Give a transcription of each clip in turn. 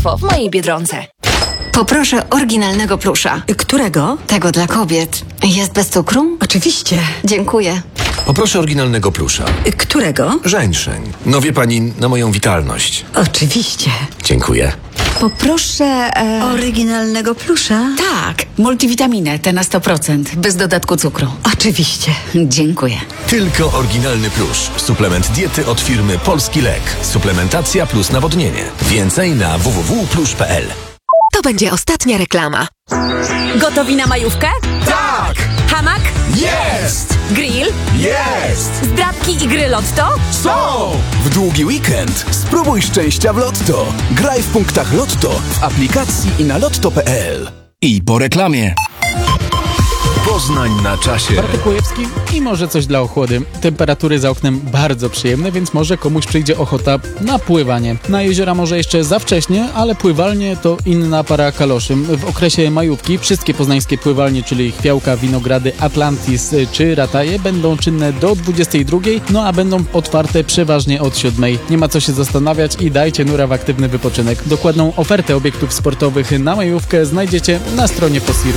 w mojej Biedronce. Poproszę oryginalnego plusza. Którego? Tego dla kobiet. Jest bez cukru? Oczywiście. Dziękuję. Poproszę oryginalnego plusza. Którego? Żeńszeń. No wie pani, na moją witalność. Oczywiście. Dziękuję. Poproszę oryginalnego plusza. Tak, multivitaminę, te na 100%, bez dodatku cukru. Oczywiście. Dziękuję. Tylko oryginalny plusz. Suplement diety od firmy Polski Lek. Suplementacja plus nawodnienie. Więcej na www.plusz.pl. To będzie ostatnia reklama. Gotowi na majówkę? Tak! Hamak? Jest! Grill? Jest! Zdrabki i gry Lotto? Są! W długi weekend spróbuj szczęścia w Lotto. Graj w punktach Lotto w aplikacji i na lotto.pl. I po reklamie. Poznań na czasie. Bartek Łojewski i może coś dla ochłody. Temperatury za oknem bardzo przyjemne, więc może komuś przyjdzie ochota na pływanie. Na jeziora może jeszcze za wcześnie, ale pływalnie to inna para kaloszy. W okresie majówki wszystkie poznańskie pływalnie, czyli Chwiałka, Winogrady, Atlantis czy Rataje będą czynne do 22:00, no a będą otwarte przeważnie od 7:00. Nie ma co się zastanawiać i dajcie nura w aktywny wypoczynek. Dokładną ofertę obiektów sportowych na majówkę znajdziecie na stronie Posiru.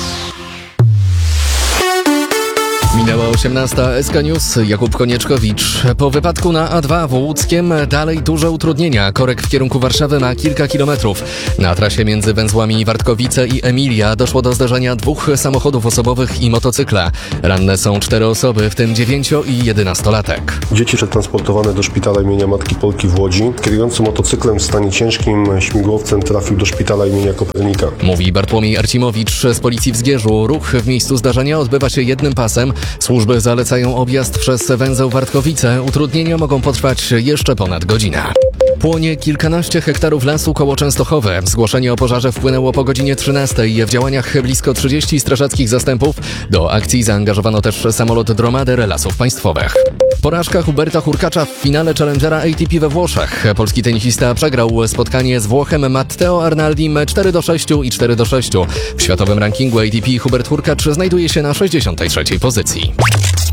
Minęła 18. SK News, Jakub Konieczkowicz. Po wypadku na A2 w Łódzkiem dalej duże utrudnienia. Korek w kierunku Warszawy ma kilka kilometrów. Na trasie między węzłami Wartkowice i Emilia doszło do zdarzenia 2 samochodów osobowych i motocykla. Ranne są 4 osoby, w tym 9- i 11-latek. Dzieci przetransportowane do szpitala imienia Matki Polki w Łodzi. Kierujący motocyklem w stanie ciężkim śmigłowcem trafił do szpitala imienia Kopernika. Mówi Bartłomiej Arcimowicz z Policji w Zgierzu. Ruch w miejscu zdarzenia odbywa się jednym pasem. Służby zalecają objazd przez węzeł Wartkowice. Utrudnienia mogą potrwać jeszcze ponad godzinę. Płonie kilkanaście hektarów lasu koło Częstochowy. Zgłoszenie o pożarze wpłynęło po godzinie 13:00. W działaniach blisko 30 strażackich zastępów. Do akcji zaangażowano też samolot Dromader Lasów Państwowych. Porażka Huberta Hurkacza w finale Challengera ATP we Włoszech. Polski tenisista przegrał spotkanie z Włochem Matteo Arnaldim 4-6 i 4-6. W światowym rankingu ATP Hubert Hurkacz znajduje się na 63. pozycji.